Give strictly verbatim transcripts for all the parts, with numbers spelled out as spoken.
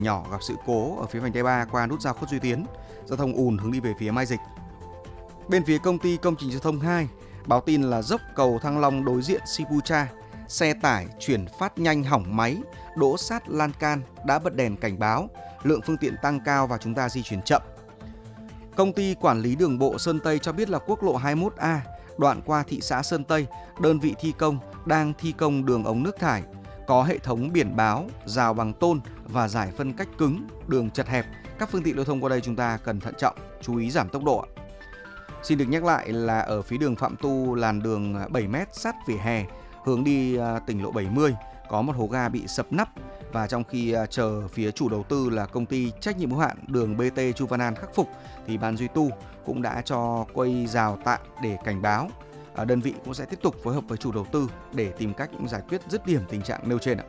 nhỏ gặp sự cố ở phía vành đai ba qua nút giao Khuất Duy Tiến, giao thông ùn hướng đi về phía Mai Dịch. Bên phía công ty công trình giao thông hai báo tin là dốc cầu Thăng Long đối diện Sipucha, xe tải chuyển phát nhanh hỏng máy, đỗ sát lan can đã bật đèn cảnh báo, lượng phương tiện tăng cao và chúng ta di chuyển chậm. Công ty quản lý đường bộ Sơn Tây cho biết là quốc lộ hai mươi mốt A đoạn qua thị xã Sơn Tây, đơn vị thi công đang thi công đường ống nước thải, có hệ thống biển báo, rào bằng tôn và giải phân cách cứng, đường chật hẹp. Các phương tiện lưu thông qua đây chúng ta cần thận trọng, chú ý giảm tốc độ. Xin được nhắc lại là ở phía đường Phạm Tu, làn đường bảy mét sát vỉa hè hướng đi tỉnh lộ bảy mươi có một hố ga bị sập nắp, và trong khi chờ phía chủ đầu tư là công ty trách nhiệm hữu hạn đường bê tê Chu Văn An khắc phục thì ban duy tu cũng đã cho quây rào tạm để cảnh báo. À, đơn vị cũng sẽ tiếp tục phối hợp với chủ đầu tư để tìm cách giải quyết dứt điểm tình trạng nêu trên ạ.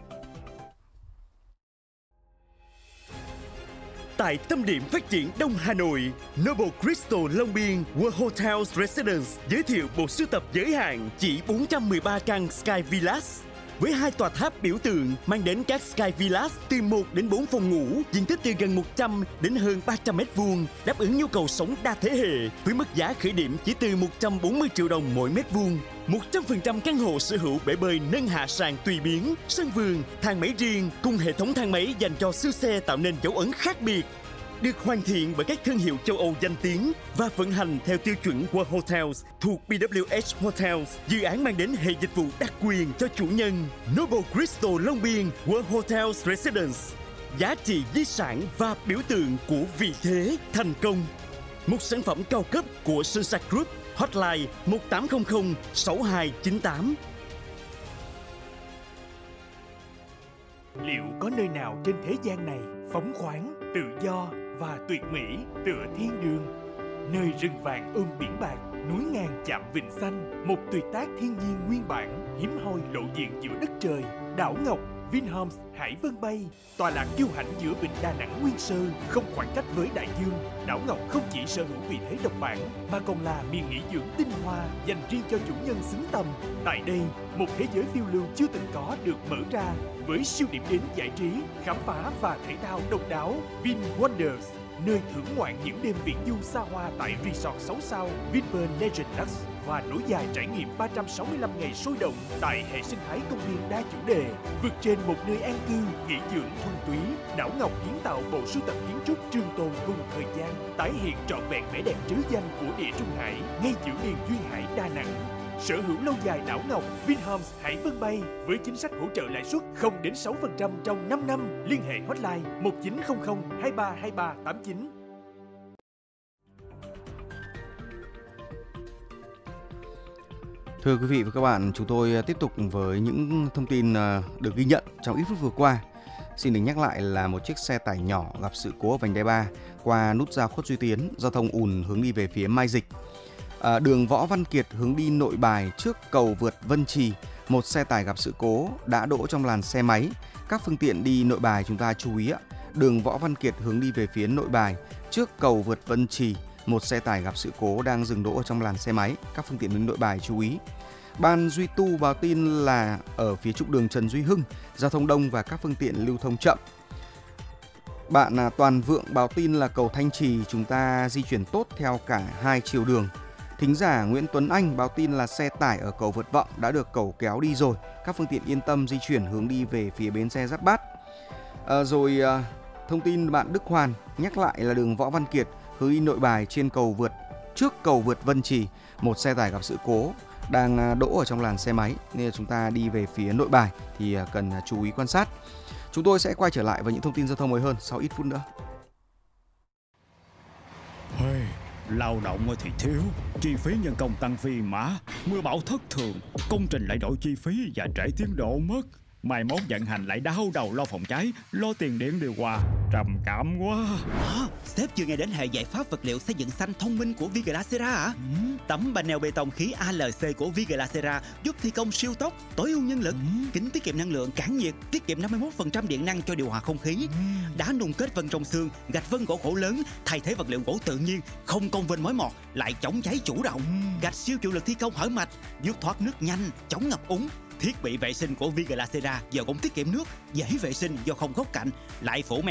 Tại tâm điểm phát triển Đông Hà Nội, Noble Crystal Long Biên World Hotels Residence giới thiệu bộ sưu tập giới hạn chỉ bốn trăm mười ba căn Sky Villas. Với hai tòa tháp biểu tượng mang đến các Sky Villas từ một đến bốn phòng ngủ, diện tích từ gần một trăm đến hơn ba trăm mét vuông, đáp ứng nhu cầu sống đa thế hệ với mức giá khởi điểm chỉ từ một trăm bốn mươi triệu đồng mỗi mét vuông. một trăm phần trăm căn hộ sở hữu bể bơi nâng hạ sàn tùy biến, sân vườn, thang máy riêng cùng hệ thống thang máy dành cho siêu xe tạo nên dấu ấn khác biệt. Được hoàn thiện bởi các thương hiệu châu Âu danh tiếng và vận hành theo tiêu chuẩn World Hotels thuộc bê vê kép hát Hotels, dự án mang đến hệ dịch vụ đặc quyền cho chủ nhân. Noble Crystal Long Biên World Hotels Residence, giá trị di sản và biểu tượng của vị thế thành công. Một sản phẩm cao cấp của Sunset Group. Hotline một tám không không sáu hai chín tám. Liệu có nơi nào trên thế gian này phóng khoáng, tự do và tuyệt mỹ tựa thiên đường? Nơi rừng vàng ôm biển bạc, núi ngàn chạm vịnh xanh, một tuyệt tác thiên nhiên nguyên bản, hiếm hoi lộ diện giữa đất trời. Đảo Ngọc Vinhomes Hải Vân Bay, tọa lạc kiêu hãnh giữa vịnh Đà Nẵng nguyên sơ, không khoảng cách với đại dương. Đảo Ngọc không chỉ sở hữu vị thế độc bản mà còn là miền nghỉ dưỡng tinh hoa dành riêng cho chủ nhân xứng tầm. Tại đây, một thế giới phiêu lưu chưa từng có được mở ra với siêu điểm đến giải trí, khám phá và thể thao độc đáo. Vin Wonders, nơi thưởng ngoạn những đêm viễn du xa hoa tại resort sáu sao Vinpearl Legend Lux và nối dài trải nghiệm ba trăm sáu mươi lăm ngày sôi động tại hệ sinh thái công viên đa chủ đề. Vượt trên một nơi an cư, nghỉ dưỡng thuần túy, Đảo Ngọc kiến tạo bộ sưu tập kiến trúc trường tồn cùng thời gian, tái hiện trọn vẹn vẻ đẹp trứ danh của Địa Trung Hải ngay giữa miền duyên hải Đà Nẵng. Sở hữu lâu dài Đảo Ngọc Vinhomes Hải Vân Bay với chính sách hỗ trợ lãi suất không đến sáu phần trăm trong năm năm. Liên hệ hotline một chín không không hai ba hai ba tám chín. Thưa quý vị và các bạn, chúng tôi tiếp tục với những thông tin được ghi nhận trong ít phút vừa qua. Xin được nhắc lại là một chiếc xe tải nhỏ gặp sự cố ở vành đai ba qua nút giao Khuất Duy Tiến, giao thông ùn hướng đi về phía Mai Dịch. À, đường Võ Văn Kiệt hướng đi Nội Bài trước cầu vượt Vân Trì, một xe tải gặp sự cố đã đỗ trong làn xe máy. Các phương tiện đi Nội Bài chúng ta chú ý ạ. Đường Võ Văn Kiệt hướng đi về phía Nội Bài trước cầu vượt Vân Trì, một xe tải gặp sự cố đang dừng đỗ trong làn xe máy. Các phương tiện đến Nội Bài chú ý. Ban duy tu báo tin là ở phía trục đường Trần Duy Hưng, giao thông đông và các phương tiện lưu thông chậm. Bạn à, Toàn Vượng báo tin là cầu Thanh Trì chúng ta di chuyển tốt theo cả hai chiều đường. Thính giả Nguyễn Tuấn Anh báo tin là xe tải ở cầu Vượt Vọng đã được cầu kéo đi rồi. Các phương tiện yên tâm di chuyển hướng đi về phía bến xe Giáp Bát. À, rồi à, thông tin bạn Đức Hoàn nhắc lại là đường Võ Văn Kiệt hướng đi Nội Bài trên cầu vượt trước cầu vượt Vân Trì, một xe tải gặp sự cố đang đỗ ở trong làn xe máy nên là chúng ta đi về phía Nội Bài thì cần chú ý quan sát. Chúng tôi sẽ quay trở lại với những thông tin giao thông mới hơn sau ít phút nữa. Hey, lao động thì thiếu, chi phí nhân công tăng phi mã, mưa bão thất thường, công trình lại đổi chi phí và trễ tiến độ mất. Mai mốt vận hành lại đau đầu lo phòng cháy, lo tiền điện điều hòa, trầm cảm quá. À, sếp chưa nghe đến hệ giải pháp vật liệu xây dựng xanh thông minh của Viglacera hả? Ừ. Tấm panel bê tông khí a lờ xê của Viglacera giúp thi công siêu tốc, tối ưu nhân lực, ừ. kính tiết kiệm năng lượng, cản nhiệt, tiết kiệm năm mươi mốt phần trăm điện năng cho điều hòa không khí. Ừ. Đá nung kết vân trong xương, gạch vân gỗ khổ lớn, thay thế vật liệu gỗ tự nhiên, không công vênh mối mọt, lại chống cháy chủ động. Ừ. Gạch siêu chịu lực thi công hở mạch, giúp thoát nước nhanh, chống ngập úng. Thiết bị vệ sinh của Vigalacera giờ cũng tiết kiệm nước, dễ vệ sinh do không góc cạnh, lại phủ